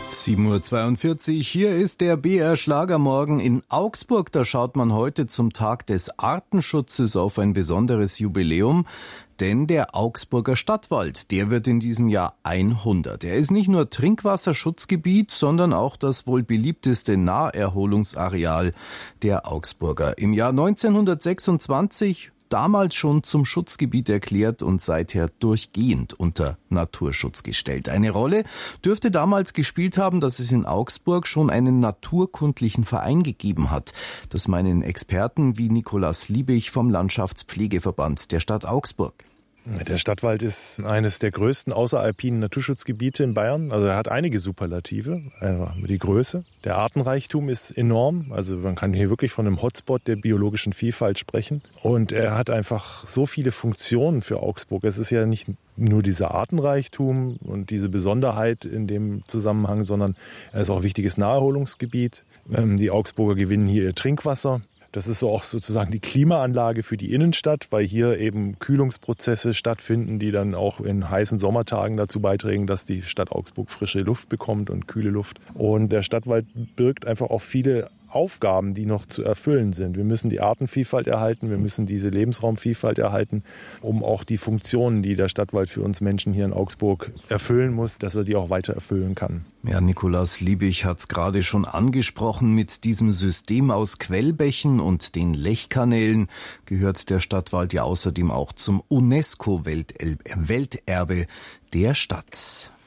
7:42 Uhr, hier ist der BR Schlagermorgen in Augsburg. Da schaut man heute zum Tag des Artenschutzes auf ein besonderes Jubiläum. Denn der Augsburger Stadtwald, der wird in diesem Jahr 100. Er ist nicht nur Trinkwasserschutzgebiet, sondern auch das wohl beliebteste Naherholungsareal der Augsburger. Im Jahr 1926 damals schon zum Schutzgebiet erklärt und seither durchgehend unter Naturschutz gestellt. Eine Rolle dürfte damals gespielt haben, dass es in Augsburg schon einen naturkundlichen Verein gegeben hat. Das meinen Experten wie Nikolaus Liebig vom Landschaftspflegeverband der Stadt Augsburg. Der Stadtwald ist eines der größten außeralpinen Naturschutzgebiete in Bayern. Also er hat einige Superlative. Die Größe, der Artenreichtum ist enorm. Also man kann hier wirklich von einem Hotspot der biologischen Vielfalt sprechen. Und er hat einfach so viele Funktionen für Augsburg. Es ist ja nicht nur dieser Artenreichtum und diese Besonderheit in dem Zusammenhang, sondern er ist auch ein wichtiges Naherholungsgebiet. Die Augsburger gewinnen hier ihr Trinkwasser. Das ist so auch sozusagen die Klimaanlage für die Innenstadt, weil hier eben Kühlungsprozesse stattfinden, die dann auch in heißen Sommertagen dazu beitragen, dass die Stadt Augsburg frische Luft bekommt und kühle Luft. Und der Stadtwald birgt einfach auch viele Aufgaben, die noch zu erfüllen sind. Wir müssen die Artenvielfalt erhalten, wir müssen diese Lebensraumvielfalt erhalten, um auch die Funktionen, die der Stadtwald für uns Menschen hier in Augsburg erfüllen muss, dass er die auch weiter erfüllen kann. Ja, Nikolaus Liebig hat es gerade schon angesprochen. Mit diesem System aus Quellbächen und den Lechkanälen gehört der Stadtwald ja außerdem auch zum UNESCO-Welterbe der Stadt.